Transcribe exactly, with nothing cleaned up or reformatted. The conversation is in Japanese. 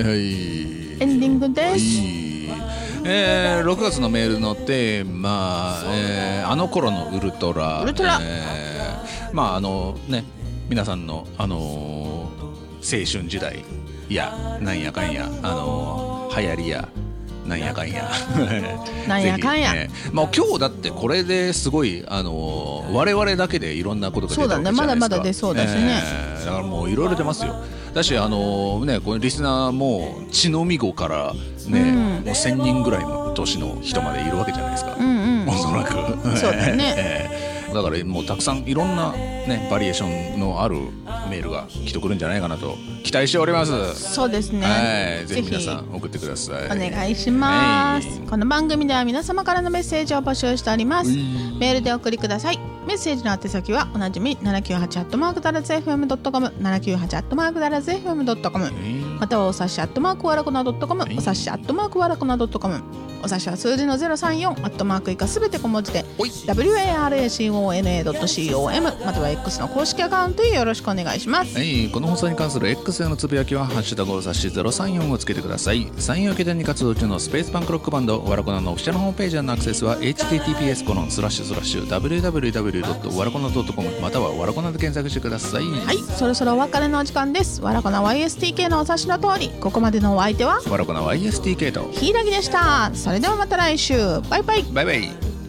はい、 エンディングです。 はい、えー、ろくがつのメールのテーマ、えー、あの頃のウルトラ、 ウルトラ、 えー、まああのね、皆さんのあのー、青春時代やなんやかんや、あのー、流行りやなんやかんやなんやかんや、 ね、まあ、今日だってこれですごい、あのー、我々だけでいろんなことが出たわけじゃないですか。 そうだね、まだまだ出そうだしね、 えー、だからもういろいろ出ますよ。だし、あのーね、このリスナーも血のみ子からね、うん、もうせんにんぐらいの年の人までいるわけじゃないですか、うんうん、おそらくそうだね、 えー、だからもうたくさんいろんな、ね、バリエーションのあるメールが来てくるんじゃないかなと期待しております。 そうですね、 はい、ぜひ皆さん送ってください。 お願いします、はい、この番組では皆様からのメッセージを募集しております。メールでお送りください。メッセージの宛先はおなじみ ななきゅうはち アットマークダラズ エフエム ドットコム ななきゅうはち アットマークダラズ エフエム ドットコム、またはおさしアットマークわらこな .com、 おさしアットマークわらこな .com、 おさしは数字のゼロさんよんアットマーク以下すべて小文字で ダブリューエーアールエーシーオーエヌエードットコム または X の公式アカウントへよろしくお願いします。 はい、この放送に関する X へのつぶやきはハッシュタグおさしゼロさんよんをつけてください。サインを拠点に活動中のスペースパンクロックバンドわらこなのオフィシャルホームページへのアクセスは エイチティーティーピーエスコロンスラッシュスラッシュダブリューダブリューダブリュードットわらこなドットコム またはわらこなで検索してください。 はい、そろそろお別れのお時間です。わらこな ワイエスティーケー のお察しの通り、ここまでのお相手はわらこな ワイエスティーケー とひいらぎでした。それではまた来週、バイバイバイバイ。